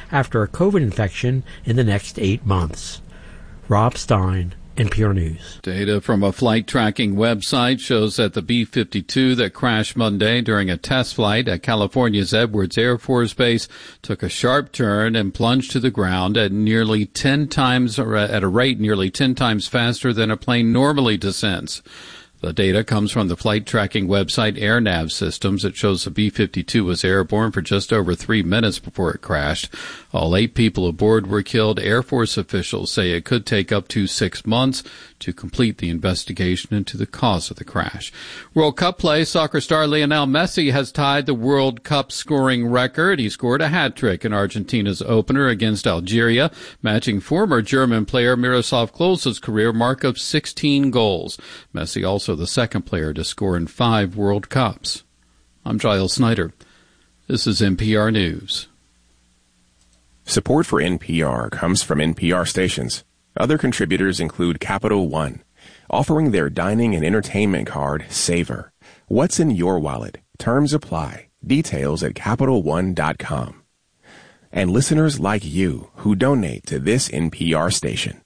after a COVID infection in the next 8 months. Rob Stein, NPR News. Data from a flight tracking website shows that the B-52 that crashed Monday during a test flight at California's Edwards Air Force Base took a sharp turn and plunged to the ground at a rate nearly 10 times faster than a plane normally descends. The data comes from the flight tracking website AirNav Systems. It shows the B-52 was airborne for just over 3 minutes before it crashed. All 8 people aboard were killed. Air Force officials say it could take up to 6 months to complete the investigation into the cause of the crash. World Cup play. Soccer star Lionel Messi has tied the World Cup scoring record. He scored a hat-trick in Argentina's opener against Algeria, matching former German player Miroslav Klose's career mark of 16 goals. Messi also the second player to score in 5 World Cups. I'm Giles Snyder. This is NPR News. Support for NPR comes from NPR stations. Other contributors include Capital One, offering their dining and entertainment card, Savor. What's in your wallet? Terms apply. Details at CapitalOne.com. And listeners like you who donate to this NPR station.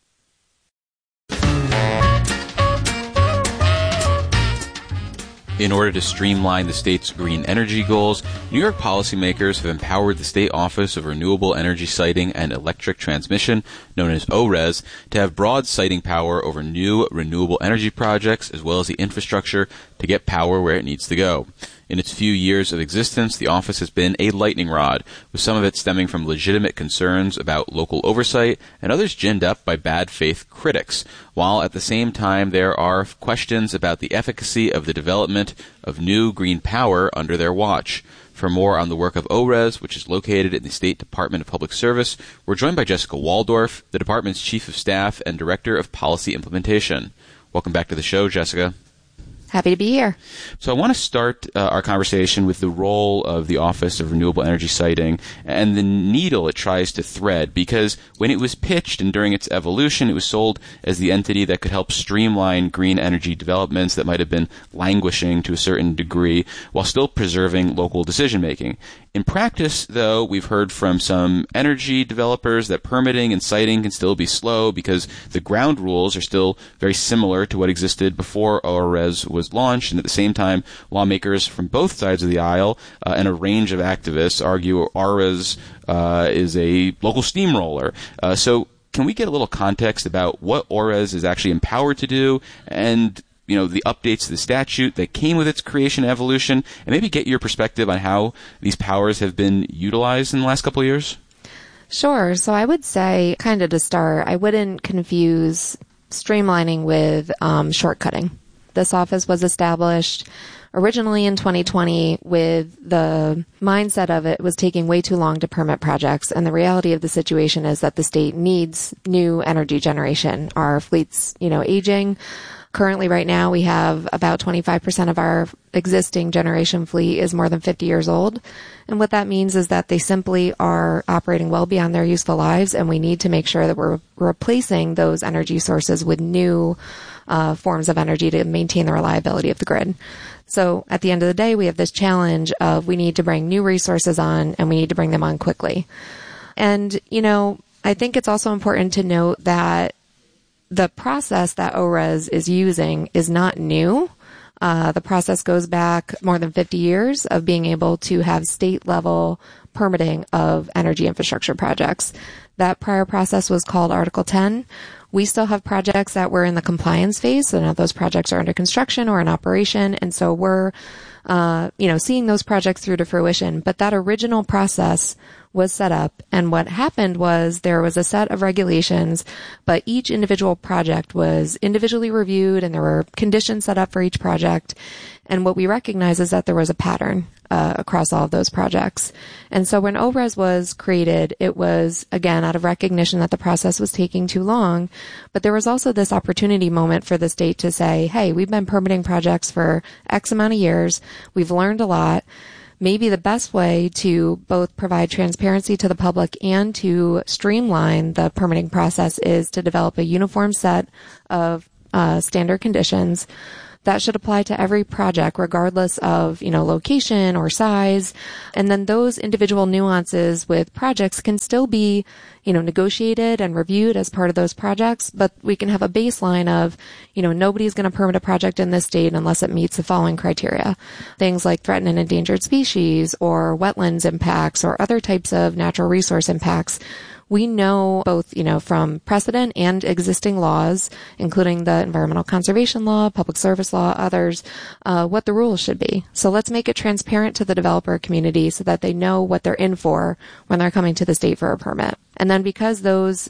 In order to streamline the state's green energy goals, New York policymakers have empowered the State Office of Renewable Energy Siting and Electric Transmission, known as ORES, to have broad siting power over new renewable energy projects as well as the infrastructure to get power where it needs to go. In its few years of existence, the office has been a lightning rod, with some of it stemming from legitimate concerns about local oversight and others ginned up by bad faith critics, while at the same time there are questions about the efficacy of the development of new green power under their watch. For more on the work of ORES, which is located in the State Department of Public Service, we're joined by Jessica Waldorf, the department's Chief of Staff and Director of Policy Implementation. Welcome back to the show, Jessica. Happy to be here. So I want to start our conversation with the role of the Office of Renewable Energy Siting and the needle it tries to thread, because when it was pitched and during its evolution, it was sold as the entity that could help streamline green energy developments that might have been languishing to a certain degree while still preserving local decision-making. In practice, though, we've heard from some energy developers that permitting and siting can still be slow because the ground rules are still very similar to what existed before ORES was launched, and at the same time, lawmakers from both sides of the aisle and a range of activists argue ORES is a local steamroller. So can we get a little context about what ORES is actually empowered to do and the updates to the statute that came with its creation and evolution, and maybe get your perspective on how these powers have been utilized in the last couple of years? Sure. So I would say, kind of to start, I wouldn't confuse streamlining with shortcutting. This office was established originally in 2020 with the mindset of it was taking way too long to permit projects. And the reality of the situation is that the state needs new energy generation. Our fleet's, aging. Currently, right now, we have about 25% of our existing generation fleet is more than 50 years old. And what that means is that they simply are operating well beyond their useful lives, and we need to make sure that we're replacing those energy sources with new forms of energy to maintain the reliability of the grid. So at the end of the day, we have this challenge of we need to bring new resources on, and we need to bring them on quickly. And, I think it's also important to note that the process that ORES is using is not new. The process goes back more than 50 years of being able to have state-level permitting of energy infrastructure projects. That prior process was called Article 10. We still have projects that were in the compliance phase, so now those projects are under construction or in operation, and so we're seeing those projects through to fruition. But that original process was set up, and what happened was there was a set of regulations, but each individual project was individually reviewed, and there were conditions set up for each project. And what we recognize is that there was a pattern across all of those projects. And so when ORES was created, it was, again, out of recognition that the process was taking too long, but there was also this opportunity moment for the state to say, hey, we've been permitting projects for X amount of years. We've learned a lot. Maybe the best way to both provide transparency to the public and to streamline the permitting process is to develop a uniform set of standard conditions that should apply to every project, regardless of, location or size. And then those individual nuances with projects can still be, negotiated and reviewed as part of those projects, but we can have a baseline of, nobody's going to permit a project in this state unless it meets the following criteria. Things like threatened and endangered species or wetlands impacts or other types of natural resource impacts. We know both, from precedent and existing laws, including the environmental conservation law, public service law, others, what the rules should be. So let's make it transparent to the developer community so that they know what they're in for when they're coming to the state for a permit. And then because those,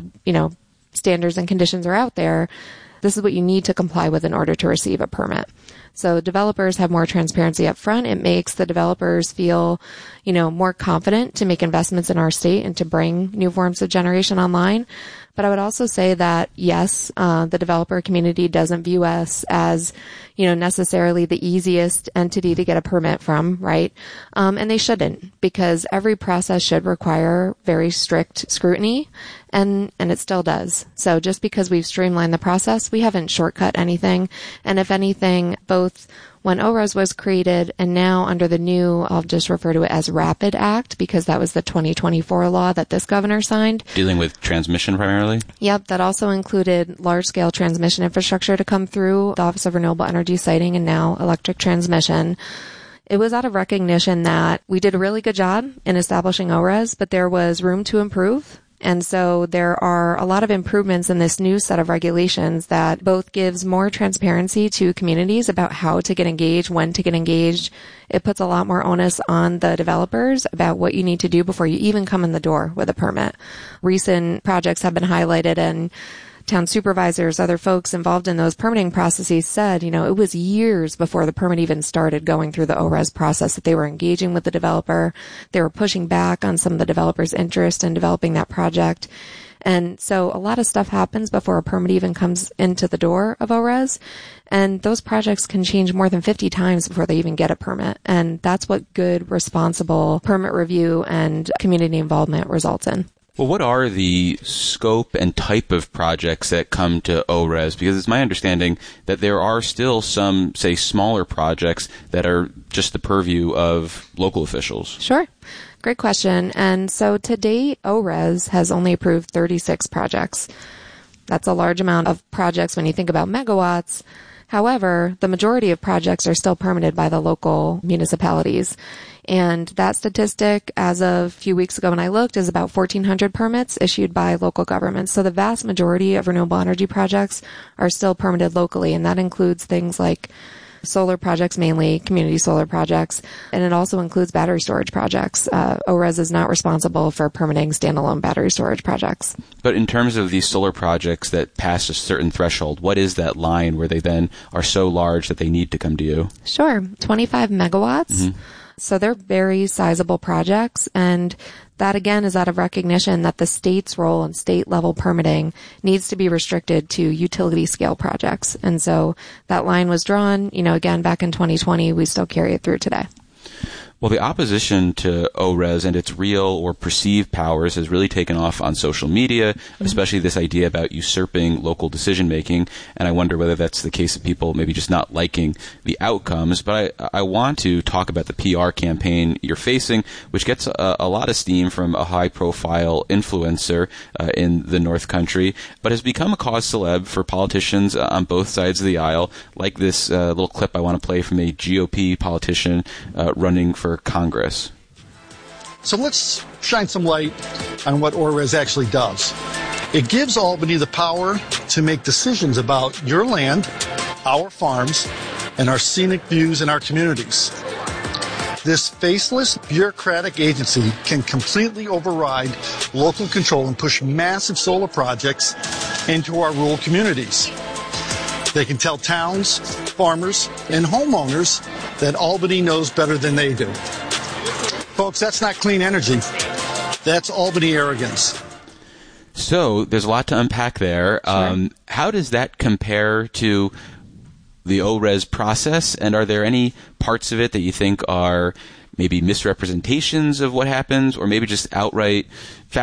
standards and conditions are out there, this is what you need to comply with in order to receive a permit. So developers have more transparency up front. It makes the developers feel, more confident to make investments in our state and to bring new forms of generation online. But I would also say that, yes, the developer community doesn't view us as, necessarily the easiest entity to get a permit from, right? And they shouldn't, because every process should require very strict scrutiny, and it still does. So just because we've streamlined the process, we haven't shortcut anything. And if anything, both when ORES was created and now under the new, I'll just refer to it as RAPID Act, because that was the 2024 law that this governor signed. Dealing with transmission primarily? Yep, that also included large-scale transmission infrastructure to come through the Office of Renewable Energy Siting and now electric transmission. It was out of recognition that we did a really good job in establishing ORES, but there was room to improve. And so there are a lot of improvements in this new set of regulations that both gives more transparency to communities about how to get engaged, when to get engaged. It puts a lot more onus on the developers about what you need to do before you even come in the door with a permit. Recent projects have been highlighted, and town supervisors, other folks involved in those permitting processes said, it was years before the permit even started going through the ORES process that they were engaging with the developer. They were pushing back on some of the developer's interest in developing that project. And so a lot of stuff happens before a permit even comes into the door of ORES. And those projects can change more than 50 times before they even get a permit. And that's what good, responsible permit review and community involvement results in. Well, what are the scope and type of projects that come to ORES? Because it's my understanding that there are still some, say, smaller projects that are just the purview of local officials. Sure. Great question. And so to date, ORES has only approved 36 projects. That's a large amount of projects when you think about megawatts. However, the majority of projects are still permitted by the local municipalities. And that statistic, as of a few weeks ago when I looked, is about 1,400 permits issued by local governments. So the vast majority of renewable energy projects are still permitted locally, and that includes things like solar projects, mainly community solar projects, and it also includes battery storage projects. ORES is not responsible for permitting standalone battery storage projects. But in terms of these solar projects that pass a certain threshold, what is that line where they then are so large that they need to come to you? Sure. 25 megawatts. Mm-hmm. So they're very sizable projects, and that again is out of recognition that the state's role in state level permitting needs to be restricted to utility scale projects. And so that line was drawn, again, back in 2020. We still carry it through today. Well, the opposition to ORES and its real or perceived powers has really taken off on social media, especially this idea about usurping local decision-making. And I wonder whether that's the case of people maybe just not liking the outcomes. But I want to talk about the PR campaign you're facing, which gets a lot of steam from a high-profile influencer in the North Country, but has become a cause celeb for politicians on both sides of the aisle, like this little clip I want to play from a GOP politician running for Congress. So let's shine some light on what ORES actually does. It gives Albany the power to make decisions about your land, our farms, and our scenic views in our communities. This faceless, bureaucratic agency can completely override local control and push massive solar projects into our rural communities. They can tell towns, farmers, and homeowners that Albany knows better than they do. Folks, that's not clean energy. That's Albany arrogance. So there's a lot to unpack there. Sure. How does that compare to the ORES process? And are there any parts of it that you think are maybe misrepresentations of what happens, or maybe just outright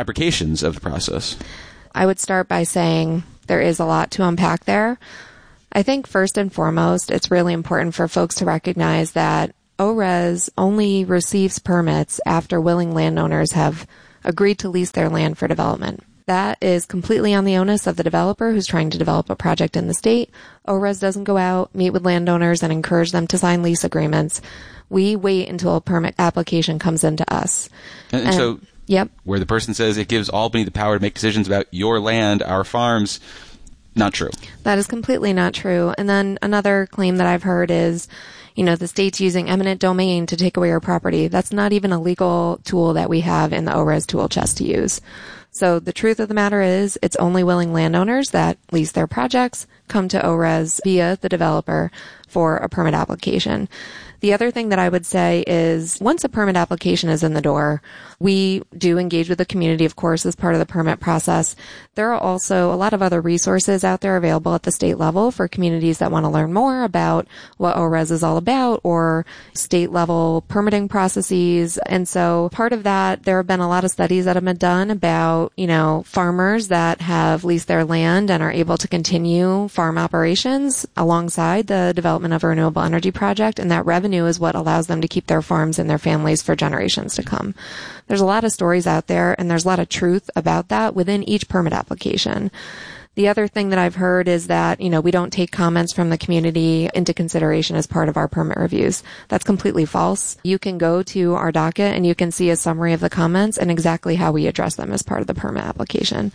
fabrications of the process? I would start by saying there is a lot to unpack there. I think first and foremost, it's really important for folks to recognize that ORES only receives permits after willing landowners have agreed to lease their land for development. That is completely on the onus of the developer who's trying to develop a project in the state. ORES doesn't go out, meet with landowners, and encourage them to sign lease agreements. We wait until a permit application comes into us. And so, yep. Where the person says it gives Albany the power to make decisions about your land, our farms, not true. That is completely not true. And then another claim that I've heard is, the state's using eminent domain to take away your property. That's not even a legal tool that we have in the ORES tool chest to use. So the truth of the matter is it's only willing landowners that lease their projects come to ORES via the developer for a permit application. The other thing that I would say is once a permit application is in the door, we do engage with the community, of course, as part of the permit process. There are also a lot of other resources out there available at the state level for communities that want to learn more about what ORES is all about or state level permitting processes. And so part of that, there have been a lot of studies that have been done about, farmers that have leased their land and are able to continue farm operations alongside the development of a renewable energy project, and that revenue is what allows them to keep their farms and their families for generations to come. There's a lot of stories out there, and there's a lot of truth about that within each permit application. The other thing that I've heard is that, we don't take comments from the community into consideration as part of our permit reviews. That's completely false. You can go to our docket and you can see a summary of the comments and exactly how we address them as part of the permit application.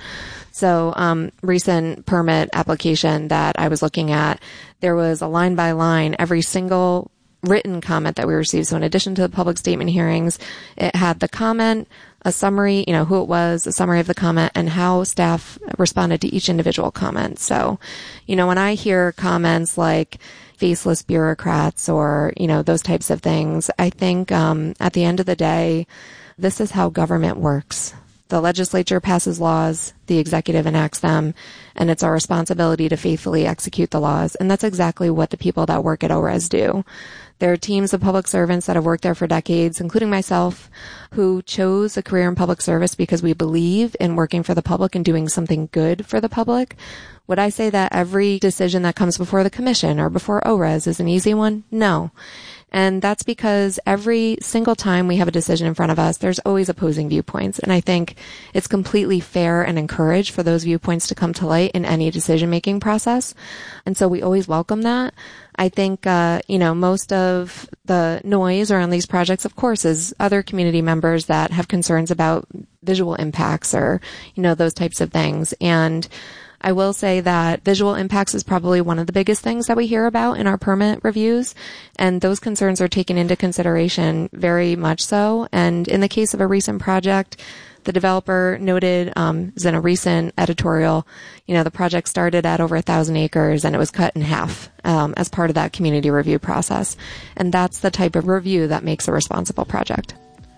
So, recent permit application that I was looking at, there was a line by line, every single written comment that we received. So in addition to the public statement hearings, it had the comment, a summary, who it was, a summary of the comment, and how staff responded to each individual comment. So, when I hear comments like faceless bureaucrats or, those types of things, I think at the end of the day, this is how government works. The legislature passes laws, the executive enacts them, and it's our responsibility to faithfully execute the laws. And that's exactly what the people that work at ORES do. There are teams of public servants that have worked there for decades, including myself, who chose a career in public service because we believe in working for the public and doing something good for the public. Would I say that every decision that comes before the commission or before ORES is an easy one? No. And that's because every single time we have a decision in front of us, there's always opposing viewpoints. And I think it's completely fair and encouraged for those viewpoints to come to light in any decision-making process. And so we always welcome that. I think, most of the noise around these projects, of course, is other community members that have concerns about visual impacts or, those types of things. And I will say that visual impacts is probably one of the biggest things that we hear about in our permit reviews, and those concerns are taken into consideration very much so. And in the case of a recent project, the developer noted in a recent editorial, the project started at over 1,000 acres and it was cut in half as part of that community review process. And that's the type of review that makes a responsible project.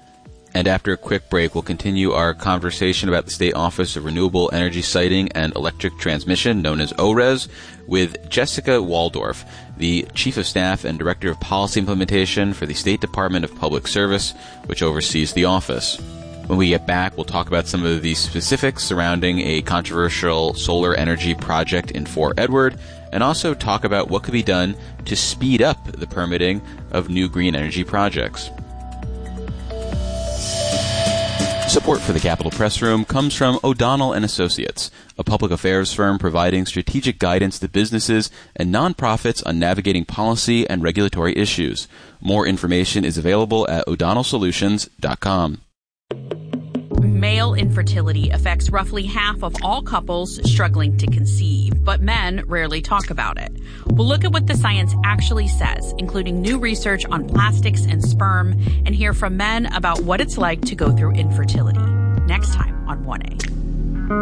And after a quick break, we'll continue our conversation about the State Office of Renewable Energy Siting and Electric Transmission, known as ORES, with Jessica Waldorf, the Chief of Staff and Director of Policy Implementation for the State Department of Public Service, which oversees the office. When we get back, we'll talk about some of the specifics surrounding a controversial solar energy project in Fort Edward, and also talk about what could be done to speed up the permitting of new green energy projects. Support for the Capitol Press Room comes from O'Donnell & Associates, a public affairs firm providing strategic guidance to businesses and nonprofits on navigating policy and regulatory issues. More information is available at o'donnellsolutions.com. Male infertility affects roughly half of all couples struggling to conceive, but men rarely talk about it. We'll look at what the science actually says, including new research on plastics and sperm, and hear from men about what it's like to go through infertility. Next time on 1A.